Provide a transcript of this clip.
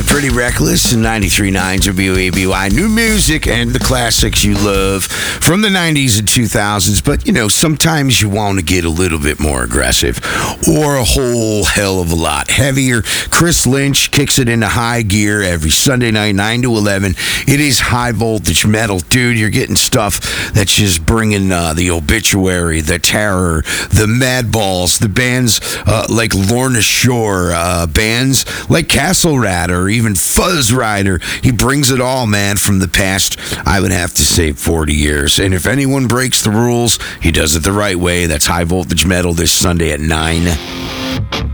Pretty Reckless and 93.9 WABY. New music and the classics you love from the 90s and 2000s. But, sometimes you want to get a little bit more aggressive or a whole hell of a lot heavier. Chris Lynch kicks it into high gear every Sunday night, 9 to 11. It is high voltage metal. Dude, you're getting stuff that's just bringing the Obituary, the Terror, the Madballs, the bands like Lorna Shore, bands like Castle Rat or even Fuzz Rider. He brings it all, man, from the past, I would have to say 40 years. And if anyone breaks the rules, he does it the right way. That's high voltage metal this Sunday at 9.